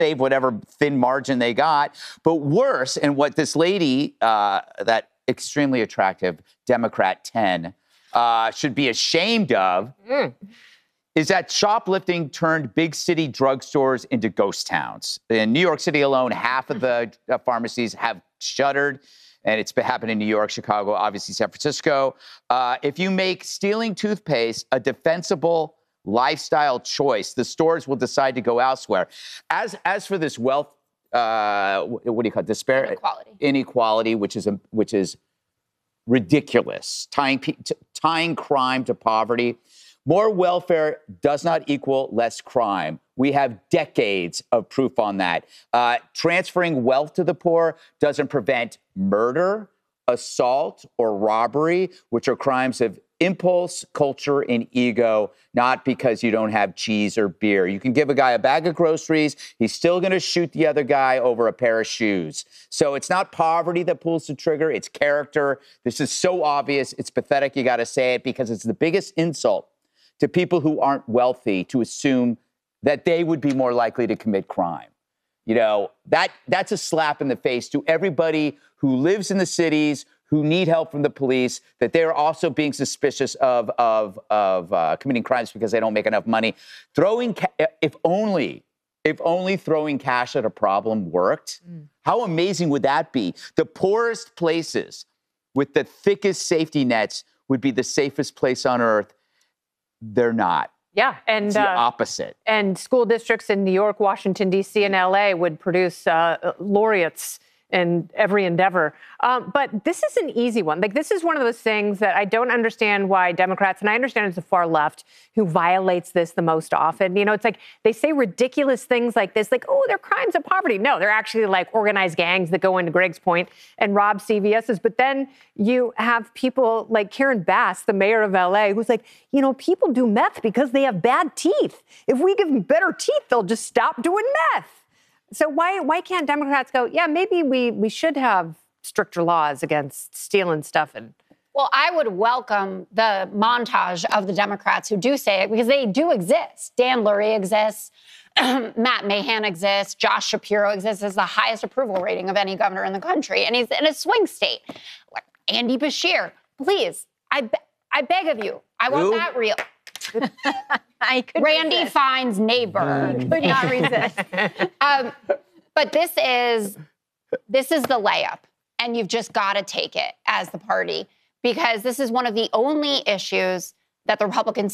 save whatever thin margin they got. But worse, and what this lady, that extremely attractive Democrat 10, should be ashamed of is that shoplifting turned big city drugstores into ghost towns. In New York City alone, half of the pharmacies have shuttered, and it's been happening in New York, Chicago, obviously San Francisco. If you make stealing toothpaste a defensible lifestyle choice, the stores will decide to go elsewhere. As for this wealth, what do you call it? Inequality, which is ridiculous, tying crime to poverty. More welfare does not equal less crime. We have decades of proof on that. Transferring wealth to the poor doesn't prevent murder, assault, or robbery, which are crimes of impulse, culture, and ego, not because you don't have cheese or beer. You can give a guy a bag of groceries, he's still going to shoot the other guy over a pair of shoes. So it's not poverty that pulls the trigger, it's character. This is so obvious, it's pathetic, you got to say it, because it's the biggest insult to people who aren't wealthy to assume that they would be more likely to commit crime. You know, that's a slap in the face to everybody who lives in the cities, who need help from the police, that they're also being suspicious of committing crimes because they don't make enough money. If only throwing cash at a problem worked, how amazing would that be? The poorest places with the thickest safety nets would be the safest place on earth. They're not. Yeah, and it's the opposite. And school districts in New York, Washington, D.C., and L.A. would produce laureates in every endeavor. But this is an easy one. Like, this is one of those things that I don't understand why Democrats, and I understand it's the far left who violates this the most often. You know, it's like they say ridiculous things like this, like, oh, they're crimes of poverty. No, they're actually like organized gangs that go into Greg's point and rob CVS's. But then you have people like Karen Bass, the mayor of LA, who's like, you know, people do meth because they have bad teeth. If we give them better teeth, they'll just stop doing meth. So why can't Democrats go, yeah, maybe we should have stricter laws against stealing stuff? Well, I would welcome the montage of the Democrats who do say it, because they do exist. Dan Lurie exists. Matt Mahan exists. Josh Shapiro exists. Has the highest approval rating of any governor in the country. And he's in a swing state. Andy Beshear, please, I beg of you. I want that real. Randy Fine's neighbor. Could not resist. But this is the layup, and you've just got to take it as the party, because this is one of the only issues that the Republicans